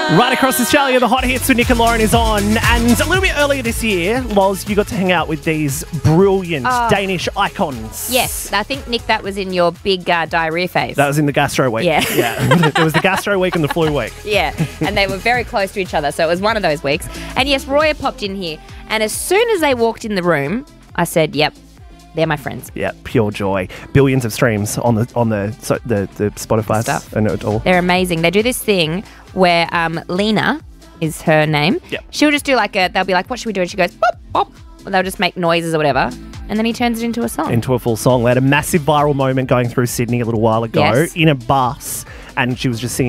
Right across Australia, the hot hits with Nick and Lauren is on. And a little bit earlier this year, Loz, you got to hang out with these brilliant Danish icons. Yes, I think, Nick, that was in your big diarrhea phase. That was in the gastro week. Yeah. There was the gastro week and the flu week. Yeah, and they were very close to each other, so it was one of those weeks. And yes, Roya popped in here, and as soon as they walked in the room, I said, yep, they're my friends. Yeah, pure joy. Billions of streams on the Spotify Stuff. and it all. They're amazing. They do this thing where Lena is her name. Yep. She'll just do they'll be like, what should we do? And she goes, pop, pop. Or they'll just make noises or whatever. And then he turns it into a song. Into a full song. They had a massive viral moment going through Sydney a little while ago Yes. in a bus, and she was just singing